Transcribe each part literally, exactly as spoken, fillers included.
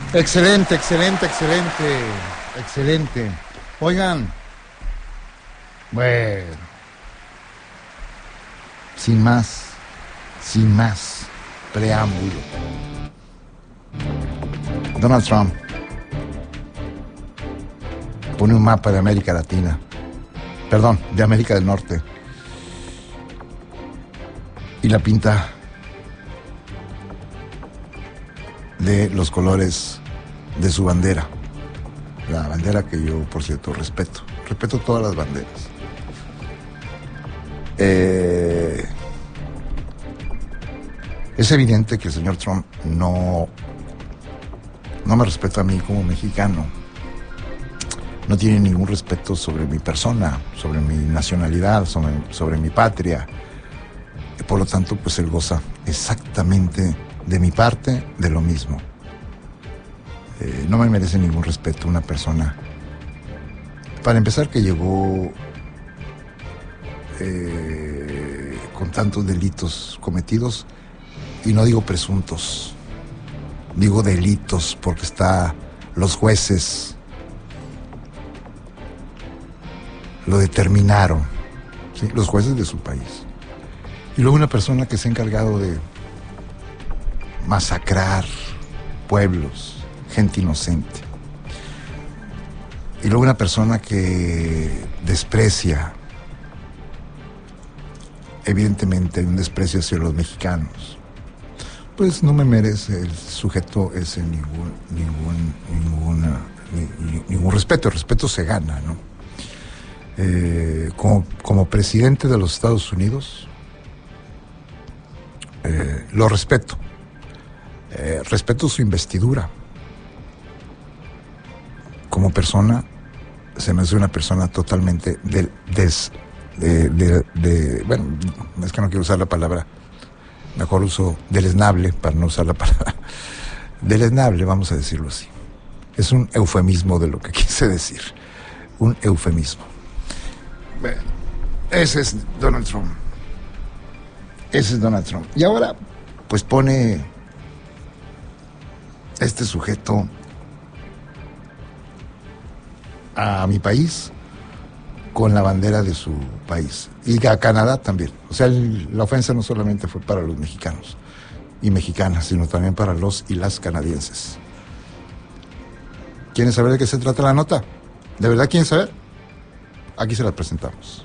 Excelente, excelente, excelente, excelente. Oigan, bueno, sin más, sin más preámbulo. Donald Trump pone un mapa de América Latina, perdón, de América del Norte, y la pinta de los colores de su bandera, la bandera que yo, por cierto, respeto, respeto todas las banderas. Eh, es evidente que el señor Trump no, no me respeta a mí como mexicano, no tiene ningún respeto sobre mi persona, sobre mi nacionalidad, sobre, sobre mi patria. Por lo tanto, pues él goza exactamente de mi parte de lo mismo. Eh, no me merece ningún respeto una persona, para empezar, que llegó eh, con tantos delitos cometidos, y no digo presuntos, digo delitos, porque está los jueces lo determinaron, ¿sí? Los jueces de su país. Y luego una persona que se ha encargado de masacrar pueblos, gente inocente. Y luego una persona que desprecia, evidentemente un desprecio hacia los mexicanos. Pues no me merece el sujeto ese ningún, ningún, ninguna, ni, ningún respeto. El respeto se gana, ¿no? Eh, como, como presidente de los Estados Unidos, eh, lo respeto. Eh, respeto su investidura. Como persona, se me hace una persona totalmente del, des, de, de, de, bueno, es que no quiero usar la palabra, mejor uso deleznable para no usar la palabra deleznable, vamos a decirlo así. Es un eufemismo de lo que quise decir, un eufemismo. Bueno, ese es Donald Trump. Ese es Donald Trump. Y ahora, pues pone este sujeto a mi país con la bandera de su país, y a Canadá también. O sea, el, la ofensa no solamente fue para los mexicanos y mexicanas, sino también para los y las canadienses. ¿Quieren saber de qué se trata la nota? ¿De verdad quieren saber? Aquí se la presentamos.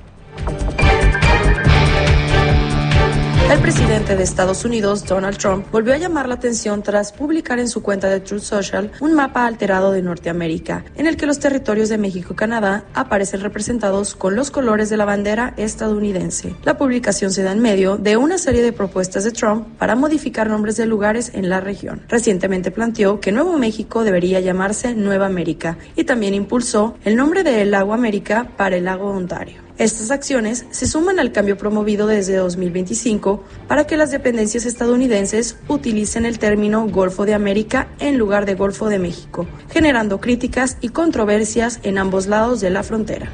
El presidente de Estados Unidos, Donald Trump, volvió a llamar la atención tras publicar en su cuenta de Truth Social un mapa alterado de Norteamérica, en el que los territorios de México y Canadá aparecen representados con los colores de la bandera estadounidense. La publicación se da en medio de una serie de propuestas de Trump para modificar nombres de lugares en la región. Recientemente planteó que Nuevo México debería llamarse Nueva América, y también impulsó el nombre del lago América para el lago Ontario. Estas acciones se suman al cambio promovido desde dos mil veinticinco para que las dependencias estadounidenses utilicen el término Golfo de América en lugar de Golfo de México, generando críticas y controversias en ambos lados de la frontera.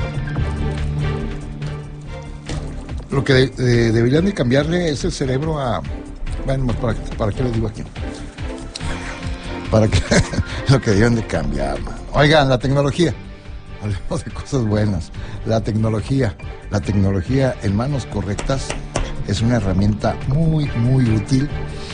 Lo que de, de, deberían de cambiarle es el cerebro a... Bueno, ¿para, para qué les digo aquí? Para que lo que deberían de cambiar, man. Oigan, la tecnología. Hablemos de cosas buenas. La tecnología, la tecnología en manos correctas es una herramienta muy, muy útil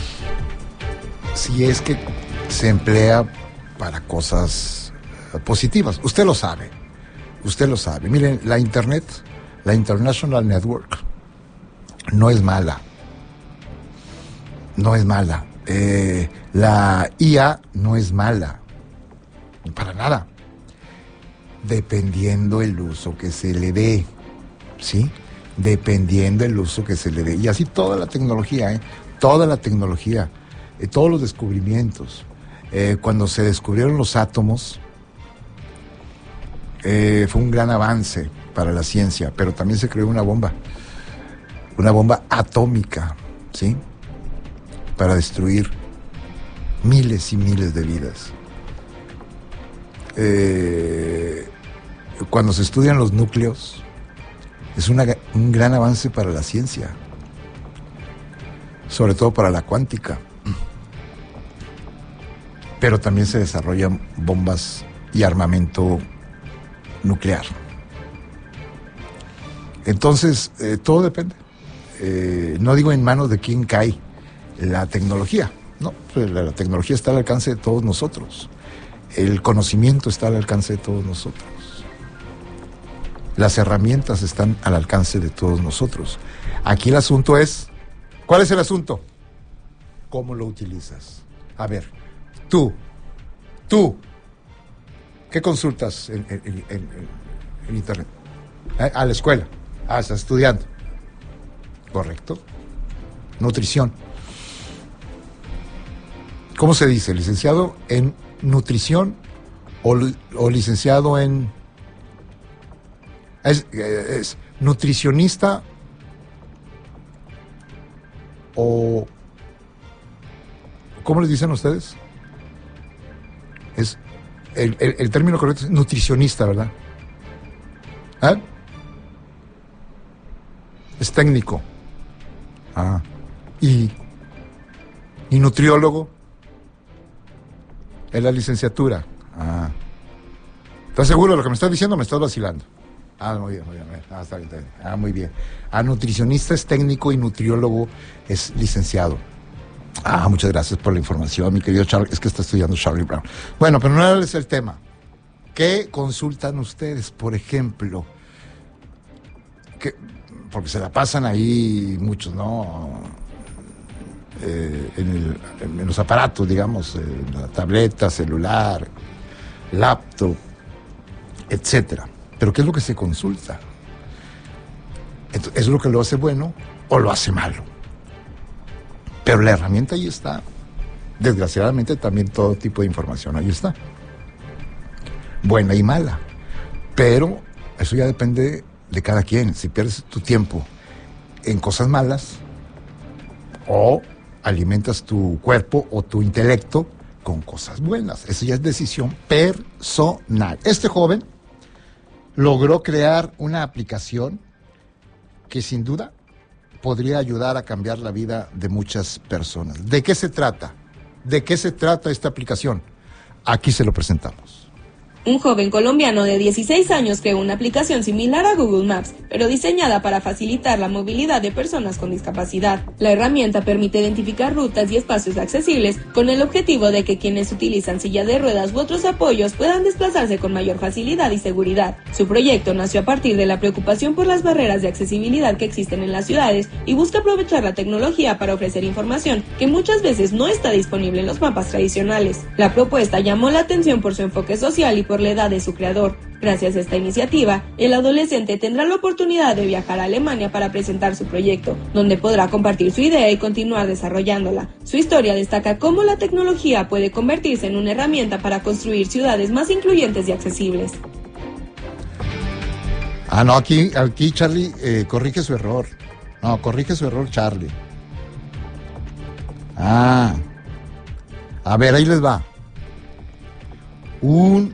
si es que se emplea para cosas positivas. Usted lo sabe, usted lo sabe. Miren, la Internet, la International Network, no es mala. No es mala. Eh, la I A no es mala. Para nada. Dependiendo el uso que se le dé, ¿sí? Dependiendo el uso que se le dé. Y así toda la tecnología, ¿eh? Toda la tecnología, eh, todos los descubrimientos. Eh, cuando se descubrieron los átomos, eh, fue un gran avance para la ciencia, pero también se creó una bomba, una bomba atómica, ¿sí? Para destruir miles y miles de vidas. Eh, cuando se estudian los núcleos, es una, un gran avance para la ciencia, sobre todo para la cuántica. pero también se desarrollan bombas y armamento nuclear. Entonces, eh, todo depende. Eh, no digo en manos de quién cae la tecnología, no, pues la, la tecnología está al alcance de todos nosotros, el conocimiento está al alcance de todos nosotros, las herramientas están al alcance de todos nosotros. Aquí el asunto es, ¿cuál es el asunto? ¿Cómo lo utilizas? A ver, tú, tú, ¿qué consultas en, en, en, en, en internet? ¿Eh? A la escuela, ah, estás estudiando. Correcto. Nutrición. ¿Cómo se dice? ¿Licenciado en nutrición o, o licenciado en... Es, es nutricionista o... ¿Cómo les dicen ustedes? Es el, el, el término correcto es nutricionista, ¿verdad? ¿Eh? Es técnico. Ah. Y, y nutriólogo. Es la licenciatura. Ah. ¿Estás seguro de lo que me estás diciendo? Me estás vacilando. Ah, muy bien, muy bien. Ah, está bien, está bien. Ah, muy bien. Ah, nutricionista es técnico y nutriólogo es licenciado. Ah, muchas gracias por la información, mi querido Charlie. Es que está estudiando Charlie Brown. Bueno, pero no es el tema. ¿Qué consultan ustedes, por ejemplo? ¿Qué? Porque se la pasan ahí muchos, ¿no? Eh, en, el, en los aparatos, digamos, en la tableta, celular, laptop, etcétera. Pero ¿qué es lo que se consulta? Entonces, ¿es lo que lo hace bueno o lo hace malo? Pero la herramienta ahí está. Desgraciadamente también todo tipo de información ahí está. Buena y mala. Pero eso ya depende de cada quien. Si pierdes tu tiempo en cosas malas o alimentas tu cuerpo o tu intelecto con cosas buenas. Eso ya es decisión personal. Este joven logró crear una aplicación que sin duda podría ayudar a cambiar la vida de muchas personas. ¿De qué se trata? ¿De qué se trata esta aplicación? Aquí se lo presentamos. Un joven colombiano de dieciséis años creó una aplicación similar a Google Maps, pero diseñada para facilitar la movilidad de personas con discapacidad. La herramienta permite identificar rutas y espacios accesibles con el objetivo de que quienes utilizan silla de ruedas u otros apoyos puedan desplazarse con mayor facilidad y seguridad. Su proyecto nació a partir de la preocupación por las barreras de accesibilidad que existen en las ciudades y busca aprovechar la tecnología para ofrecer información que muchas veces no está disponible en los mapas tradicionales. La propuesta llamó la atención por su enfoque social y por la edad de su creador. Gracias a esta iniciativa, el adolescente tendrá la oportunidad de viajar a Alemania para presentar su proyecto, donde podrá compartir su idea y continuar desarrollándola. Su historia destaca cómo la tecnología puede convertirse en una herramienta para construir ciudades más incluyentes y accesibles. Ah, no, aquí, aquí Charlie eh, corrige su error. No, corrige su error, Charlie. Ah, a ver, ahí les va. Un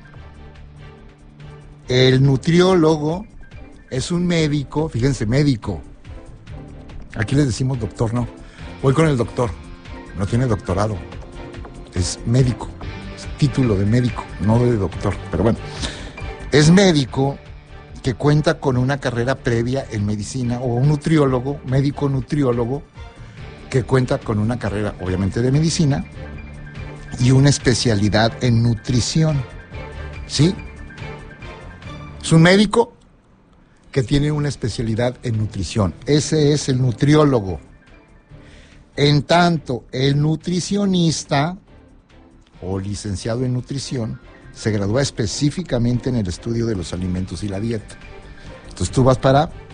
El nutriólogo es un médico, fíjense, médico. Aquí les decimos doctor, no. Voy con el doctor, no tiene doctorado. Es médico, es título de médico, no de doctor. Pero bueno, es médico que cuenta con una carrera previa en medicina, o un nutriólogo, médico nutriólogo, que cuenta con una carrera, obviamente, de medicina y una especialidad en nutrición. ¿Sí? Es un médico que tiene una especialidad en nutrición. Ese es el nutriólogo. En tanto, el nutricionista o licenciado en nutrición se gradúa específicamente en el estudio de los alimentos y la dieta. Entonces tú vas para